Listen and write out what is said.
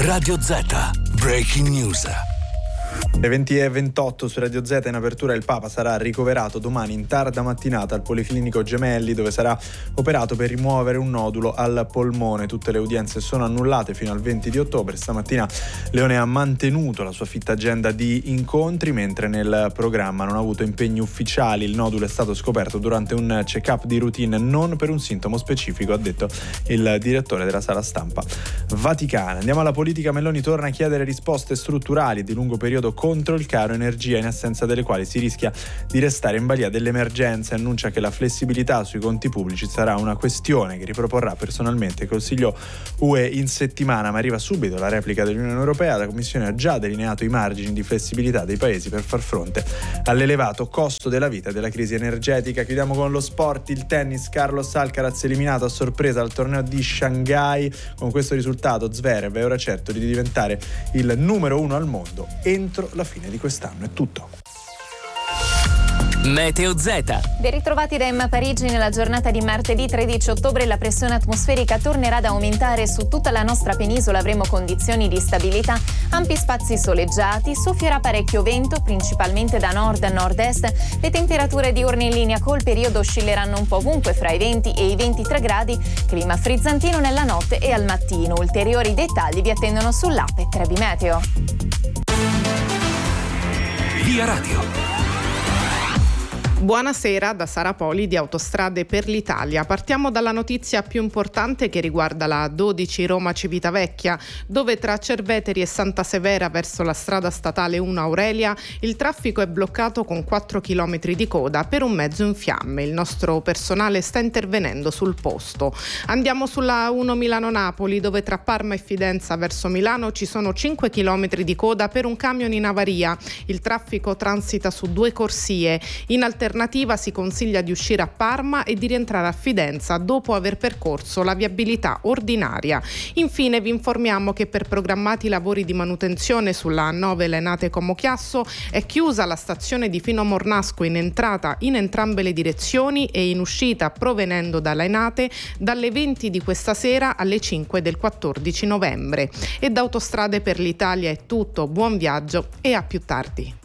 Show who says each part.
Speaker 1: Radio Z, Breaking News.
Speaker 2: Le 20:28 su Radio Z. In apertura il Papa sarà ricoverato domani in tarda mattinata al Policlinico Gemelli, dove sarà operato per rimuovere un nodulo al polmone. Tutte le udienze sono annullate fino al 20 di ottobre. Stamattina Leone ha mantenuto la sua fitta agenda di incontri, mentre nel programma non ha avuto impegni ufficiali. Il nodulo è stato scoperto durante un check-up di routine, non per un sintomo specifico, ha detto il direttore della sala stampa vaticana. Andiamo alla politica. Meloni torna a chiedere risposte strutturali di lungo periodo contro il caro energia, in assenza delle quali si rischia di restare in balia dell'emergenza. Annuncia che la flessibilità sui conti pubblici sarà una questione che riproporrà personalmente il Consiglio UE in settimana, ma arriva subito la replica dell'Unione Europea. La Commissione ha già delineato i margini di flessibilità dei paesi per far fronte all'elevato costo della vita e della crisi energetica. Chiudiamo con lo sport, il tennis. Carlos Alcaraz eliminato a sorpresa al torneo di Shanghai. Con questo risultato Zverev è ora certo di diventare il numero 1 al mondo entro la fine di quest'anno. È tutto.
Speaker 1: Meteo Z.
Speaker 3: Ben ritrovati da Emma Parigi. Nella giornata di martedì 13 ottobre la pressione atmosferica tornerà ad aumentare su tutta la nostra penisola. Avremo condizioni di stabilità, ampi spazi soleggiati, soffierà parecchio vento, principalmente da nord a nord-est. Le temperature diurne in linea col periodo oscilleranno un po' ovunque fra i 20 e i 23 gradi. Clima frizzantino nella notte e al mattino. Ulteriori dettagli vi attendono sull'app e Trebi Meteo.
Speaker 1: Via Radio.
Speaker 4: Buonasera da Sara Poli di Autostrade per l'Italia. Partiamo dalla notizia più importante che riguarda la 12 Roma-Civitavecchia, dove tra Cerveteri e Santa Severa verso la strada statale 1 Aurelia il traffico è bloccato con 4 km di coda per un mezzo in fiamme. Il nostro personale sta intervenendo sul posto. Andiamo sulla 1 Milano-Napoli, dove tra Parma e Fidenza verso Milano ci sono 5 km di coda per un camion in avaria. Il traffico transita su 2 corsie. In alternativa si consiglia di uscire a Parma e di rientrare a Fidenza dopo aver percorso la viabilità ordinaria. Infine vi informiamo che per programmati lavori di manutenzione sulla A9 Lenate-Como Chiasso è chiusa la stazione di Fino Mornasco in entrata in entrambe le direzioni e in uscita provenendo da Lenate dalle 20 di questa sera alle 5 del 14 novembre. E da Autostrade per l'Italia è tutto, buon viaggio e a più tardi.